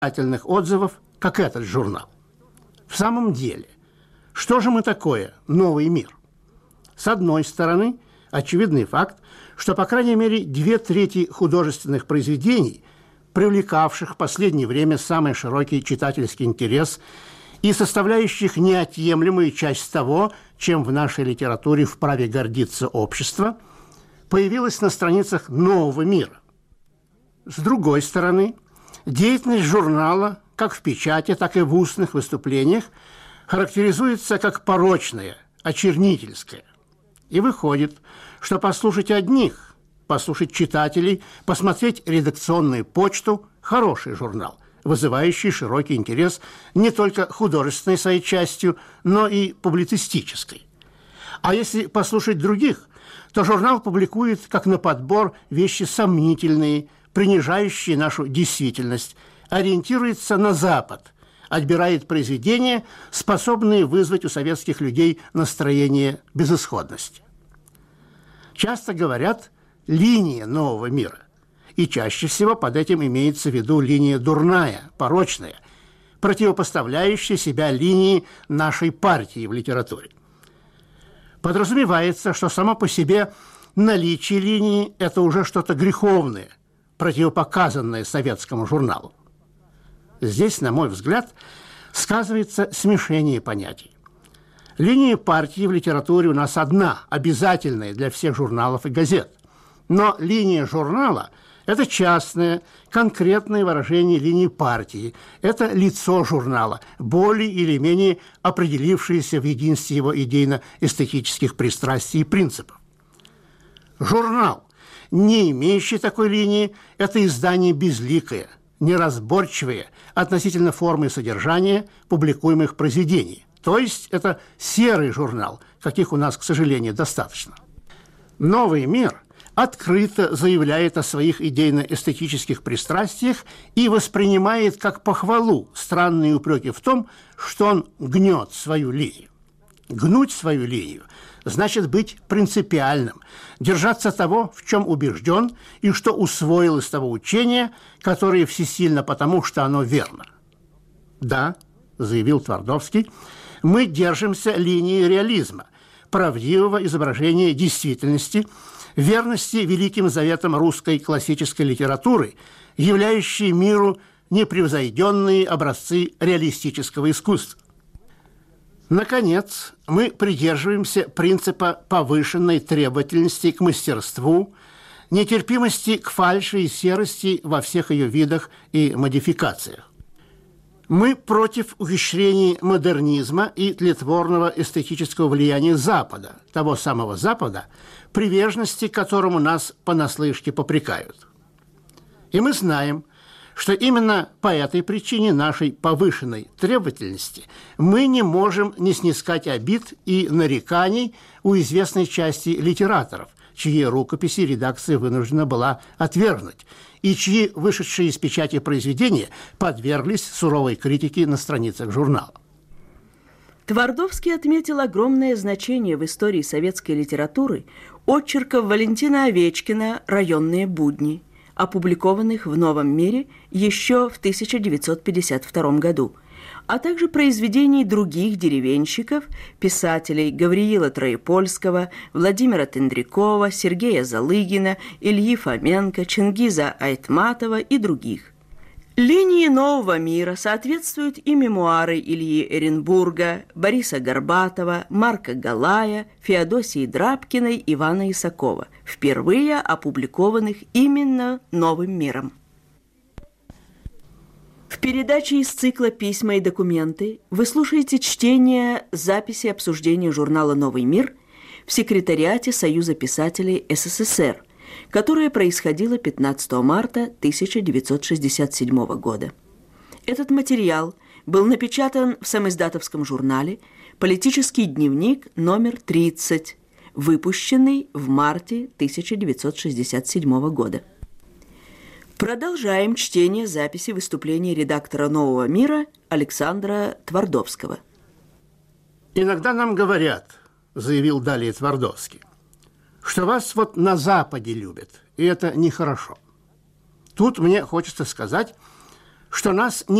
отзывов, как этот журнал. В самом деле, что же мы такое «Новый мир»? С одной стороны, очевидный факт, что, по крайней мере, 2/3 художественных произведений, привлекавших в последнее время самый широкий читательский интерес и составляющих неотъемлемую часть того, чем в нашей литературе вправе гордиться общество, появилось на страницах «Нового мира». С другой стороны, деятельность журнала, как в печати, так и в устных выступлениях, характеризуется как порочная, очернительская. И выходит, что послушать одних, послушать читателей, посмотреть редакционную почту – хороший журнал, вызывающий широкий интерес не только художественной своей частью, но и публицистической. А если послушать других, то журнал публикует, как на подбор, вещи сомнительные, принижающие нашу действительность, ориентируется на Запад, отбирает произведения, способные вызвать у советских людей настроение безысходности. Часто говорят «линия нового мира», и чаще всего под этим имеется в виду линия дурная, порочная, противопоставляющая себя линии нашей партии в литературе. Подразумевается, что само по себе наличие линии – это уже что-то греховное, противопоказанное советскому журналу. Здесь, на мой взгляд, сказывается смешение понятий. Линия партии в литературе у нас одна, обязательная для всех журналов и газет. Но линия журнала – это частное, конкретное выражение линии партии. Это лицо журнала, более или менее определившееся в единстве его идейно-эстетических пристрастий и принципов. Журнал, не имеющий такой линии, это издание безликое, неразборчивое относительно формы и содержания публикуемых произведений. То есть это серый журнал, каких у нас, к сожалению, достаточно. «Новый мир» открыто заявляет о своих идейно-эстетических пристрастиях и воспринимает как похвалу странные упреки в том, что он гнет свою линию. Гнуть свою линию значит быть принципиальным, держаться того, в чем убежден и что усвоил из того учения, которое всесильно потому, что оно верно. «Да», – заявил Твардовский, – «мы держимся линии реализма, правдивого изображения действительности, верности великим заветам русской классической литературы, являющей миру непревзойденные образцы реалистического искусства. Наконец, мы придерживаемся принципа повышенной требовательности к мастерству, нетерпимости к фальши и серости во всех ее видах и модификациях. Мы против ухищрений модернизма и тлетворного эстетического влияния Запада, того самого Запада, приверженности к которому нас понаслышке попрекают. И мы знаем, что именно по этой причине нашей повышенной требовательности мы не можем не снискать обид и нареканий у известной части литераторов, чьи рукописи редакция вынуждена была отвергнуть, и чьи вышедшие из печати произведения подверглись суровой критике на страницах журнала. Твардовский отметил огромное значение в истории советской литературы очерков Валентина Овечкина «Районные будни», опубликованных в «Новом мире» еще в 1952 году, а также произведений других деревенщиков, писателей Гавриила Троепольского, Владимира Тендрякова, Сергея Залыгина, Ильи Фоменко, Чингиза Айтматова и других. Линии «Нового мира» соответствуют и мемуары Ильи Эренбурга, Бориса Горбатова, Марка Галая, Феодосии Драбкиной, Ивана Исакова, впервые опубликованных именно «Новым миром». В передаче из цикла «Письма и документы» вы слушаете чтение записи обсуждения журнала «Новый мир» в секретариате Союза писателей СССР, которое происходило 15 марта 1967 года. Этот материал был напечатан в самиздатовском журнале «Политический дневник номер 30», выпущенный в марте 1967 года. Продолжаем чтение записи выступления редактора «Нового мира» Александра Твардовского. «Иногда нам говорят, – заявил далее Твардовский, – что вас вот на Западе любят, и это нехорошо. Тут мне хочется сказать, что нас